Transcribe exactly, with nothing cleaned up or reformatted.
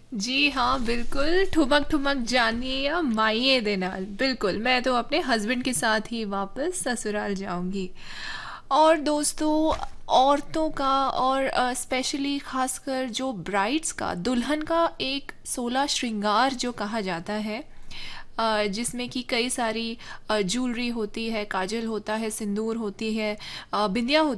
जी हाँ, बिल्कुल। ठुमक ठुमक जानिए या माहिए दे नाल, बिल्कुल मैं तो अपने हस्बैंड के साथ ही वापस ससुराल जाऊंगी। और दोस्तों, औरतों का और स्पेशली खासकर जो ब्राइड्स का, दुल्हन का एक सोलह श्रृंगार जो कहा जाता है, अ, जिसमें कि कई सारी ज्वेलरी होती है, काजल होता है, सिंदूर होती है, अ, बिंदिया होती